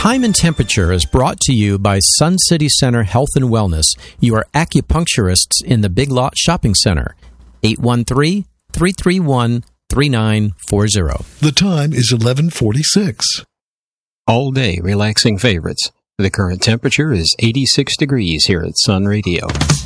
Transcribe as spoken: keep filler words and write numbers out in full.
Time and Temperature is brought to you by Sun City Center Health and Wellness, your acupuncturists in the Big Lot Shopping Center. eight one three, three three one, three nine four zero. The time is eleven forty-six. All day relaxing favorites. The current temperature is eighty-six degrees here at Sun Radio.